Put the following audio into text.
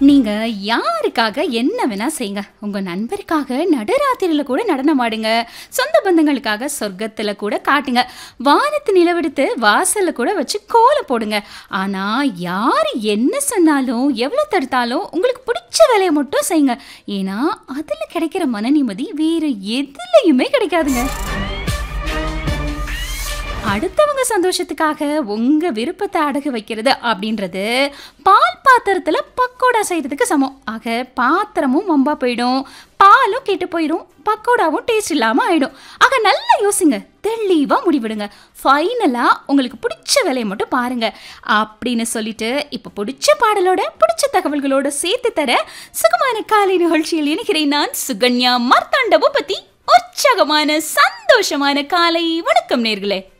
நீங்க யாருக்காக என்ன வேணா செய்யுங்க. உங்க நண்பருக்காக நடுராத்திரியில கூட நடனம் ஆடுங்க. சொந்த பந்தங்களுக்காக சொர்க்கத்துல கூட காட்டுங்க. வானத்து நிலவெடுத்து வாசல்ல கூட வச்சு கோலம் போடுங்க. ஆனா யாரு என்ன சொன்னாலும், எவ்வளவு தடுத்தாலும் உங்களுக்கு பிடிச்ச வேலையை மட்டும் செய்யுங்க. ஏன்னா அதுல கிடைக்கிற மன நிம்மதி வேற எதுலயுமே கிடைக்காதுங்க. அடுத்தவங்க சந்தோஷத்துக்காக உங்க விருப்பத்தை அடகு வைக்கிறது அப்படின்றது பால் பாத்திரத்துல பக்கோடா செய்யறதுக்கு சமம். ஆக பாத்திரமும் வம்பா போயிடும், பாலும் கெட்டு போயிடும், பக்கோடாவும் டேஸ்ட் இல்லாம ஆயிடும். ஆக நல்லா யோசிங்க, தெளிவா முடிவிடுங்க. ஃபைனலா உங்களுக்கு பிடிச்ச வேலையை மட்டும் பாருங்க அப்படின்னு சொல்லிட்டு இப்ப பிடிச்ச பாடலோட பிடிச்ச தகவல்களோட சேர்த்து தர சுகமான காலை நிகழ்ச்சியில் இணைகிறேன். நான் சுகன்யா மார்த்தாண்ட பூபதி. உற்சாகமான சந்தோஷமான காலை வணக்கம் நேர்களே.